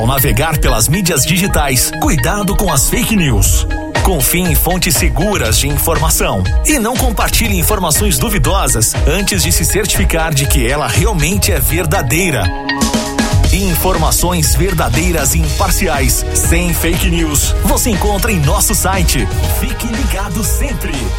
navegar pelas mídias digitais, cuidado com as fake news. Confie em fontes seguras de informação e não compartilhe informações duvidosas antes de se certificar de que ela realmente é verdadeira. Informações verdadeiras e imparciais, sem fake news, você encontra em nosso site. Fique ligado sempre.